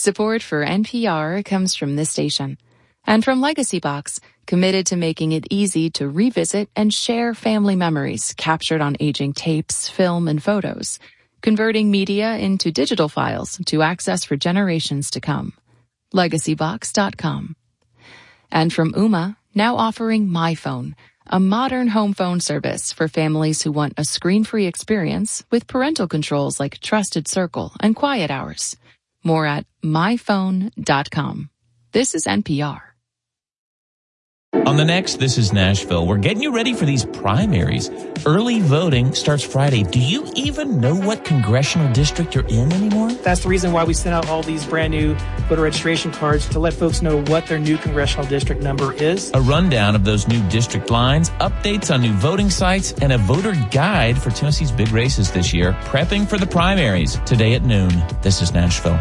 Support for NPR comes from this station and from Legacy Box, committed to making it easy to revisit and share family memories captured on aging tapes, film, and photos, converting media into digital files to access for generations to come. LegacyBox.com. And from Ooma, now offering MyPhone, a modern home phone service for families who want a screen-free experience with parental controls like Trusted Circle and Quiet Hours. More at myphone.com. This is NPR. On the next This is Nashville, we're getting you ready for these primaries. Early voting starts Friday. Do you even know what congressional district you're in anymore? That's the reason why we sent out all these brand new voter registration cards, to let folks know what their new congressional district number is. A rundown of those new district lines, updates on new voting sites, and a voter guide for Tennessee's big races this year, prepping for the primaries. Today at noon, This is Nashville.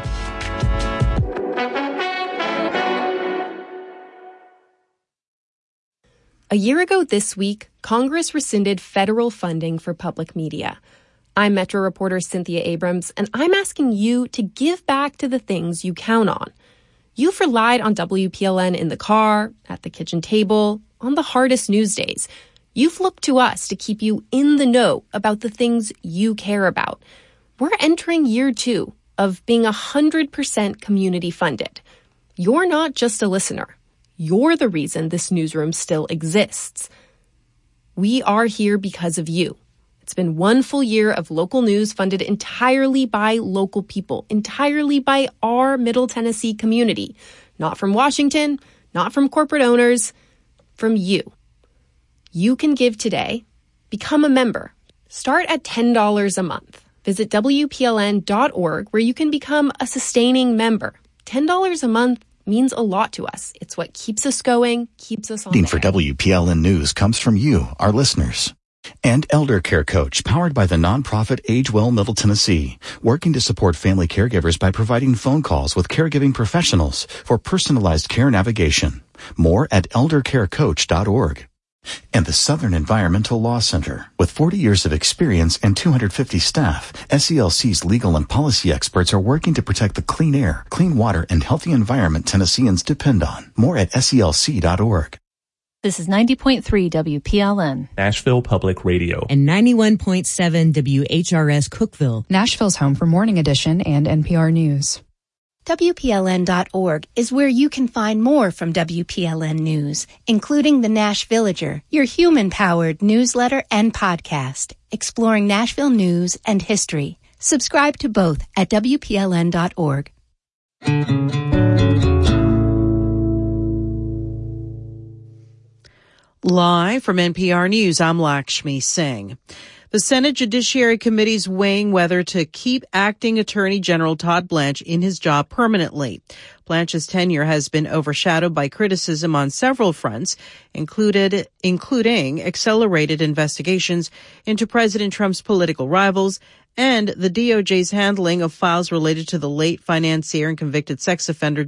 A year ago this week, Congress rescinded federal funding for public media. I'm Metro reporter Cynthia Abrams, and I'm asking you to give back to the things you count on. You've relied on WPLN in the car, at the kitchen table, on the hardest news days. You've looked to us to keep you in the know about the things you care about. We're entering year 2 of being 100% community funded. You're not just a listener. You're the reason this newsroom still exists. We are here because of you. It's been one full year of local news funded entirely by local people, entirely by our Middle Tennessee community. Not from Washington, not from corporate owners, from you. You can give today. Become a member. Start at $10 a month. Visit WPLN.org, where you can become a sustaining member. $10 a month means a lot to us. It's what keeps us going, keeps us on. For WPLN News comes from you, our listeners. And Elder Care Coach, powered by the nonprofit Age Well Middle Tennessee, working to support family caregivers by providing phone calls with caregiving professionals for personalized care navigation. More at eldercarecoach.org. And the Southern Environmental Law Center. With 40 years of experience and 250 staff, SELC's legal and policy experts are working to protect the clean air, clean water, and healthy environment Tennesseans depend on. More at SELC.org. This is 90.3 WPLN. Nashville Public Radio. And 91.7 WHRS Cookeville. Nashville's home for Morning Edition and NPR News. WPLN.org is where you can find more from WPLN News, including the Nash Villager, your human-powered newsletter and podcast, exploring Nashville news and history. Subscribe to both at WPLN.org. Live from NPR News, I'm Lakshmi Singh. The Senate Judiciary Committee is weighing whether to keep acting Attorney General Todd Blanche in his job permanently. Blanche's tenure has been overshadowed by criticism on several fronts, including accelerated investigations into President Trump's political rivals and the DOJ's handling of files related to the late financier and convicted sex offender